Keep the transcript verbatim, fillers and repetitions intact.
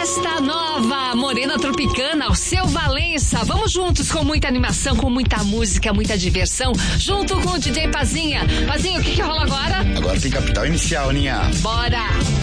Festa Nova, Morena Tropicana, o seu Valença. Vamos juntos com muita animação, com muita música, muita diversão, junto com o D J Pazinha. Pazinha, o que que rola agora? Agora tem Capital Inicial, Ninha. Bora!